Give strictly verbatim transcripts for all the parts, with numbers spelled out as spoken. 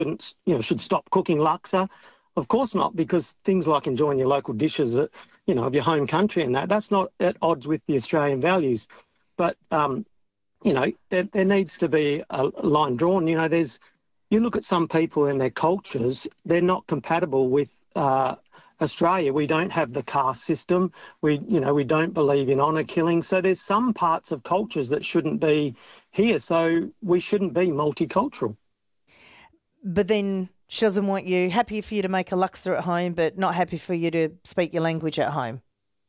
shouldn't, you know, should stop cooking laksa. Of course not, because things like enjoying your local dishes, uh, you know, of your home country and that, that's not at odds with the Australian values. But, um, you know, there, there needs to be a line drawn. You know, there's, you look at some people and their cultures, they're not compatible with uh, Australia. We don't have the caste system. We, you know, we don't believe in honour killing. So there's some parts of cultures that shouldn't be here. So we shouldn't be multicultural. But then she doesn't want you, happy for you to make a laksa at home, but not happy for you to speak your language at home.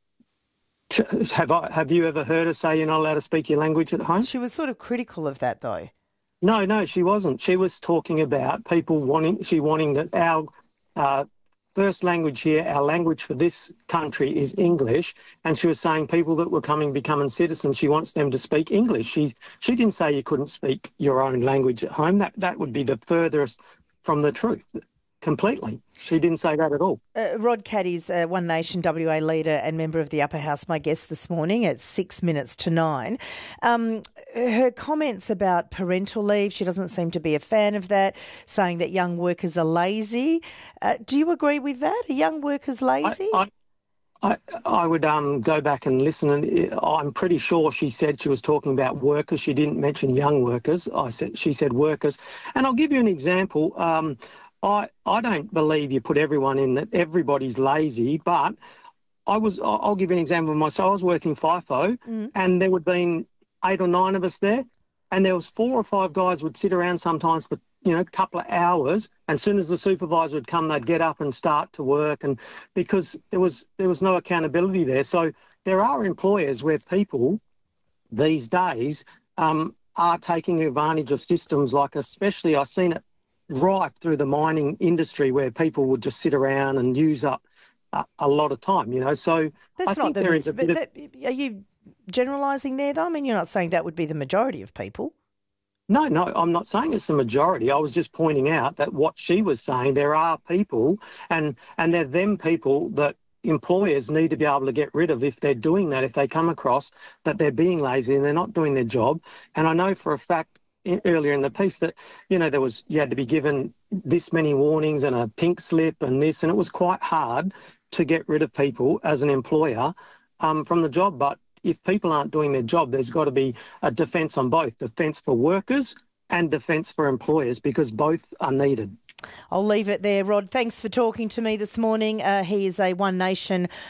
Have I? Have you ever heard her say you're not allowed to speak your language at home? She was sort of critical of that, though. No, no, she wasn't. She was talking about people wanting, she wanting that our uh, first language here, our language for this country is English, and she was saying people that were coming, becoming citizens, she wants them to speak English. She she didn't say you couldn't speak your own language at home. That that would be the furthest from the truth, completely. She didn't say that at all. Uh, Rod Caddy's uh, One Nation W A leader and member of the Upper House, my guest this morning at six minutes to nine. Um, her comments about parental leave, she doesn't seem to be a fan of that, saying that young workers are lazy. Uh, do you agree with that? Are young workers lazy? I, I, I, I would um, go back and listen, and I'm pretty sure she said she was talking about workers. She didn't mention young workers. I said She said workers. And I'll give you an example. Um, I, I don't believe you put everyone in that everybody's lazy, but I was, I'll give you an example of myself. I was working FIFO mm. and there would have been eight or nine of us there, and there was four or five guys would sit around sometimes for, you know, a couple of hours, and as soon as the supervisor would come, they'd get up and start to work, and because there was there was no accountability there. So there are employers where people these days um, are taking advantage of systems like, especially I've seen it rife through the mining industry, where people would just sit around and use up a, a lot of time, you know. So That's I think not the, there is a bit that, of... Are you generalising there, though? I mean, you're not saying that would be the majority of people. No, no, I'm not saying it's the majority. I was just pointing out that what she was saying, there are people, and, and they're them people that employers need to be able to get rid of if they're doing that, if they come across that they're being lazy and they're not doing their job. And I know for a fact, In, earlier in the piece, that, you know, there was, you had to be given this many warnings and a pink slip and this, and it was quite hard to get rid of people as an employer um, from the job. But if people aren't doing their job, there's got to be a defence on both, defence for workers and defence for employers, because both are needed. I'll leave it there, Rod. Thanks for talking to me this morning. Uh, he is a One Nation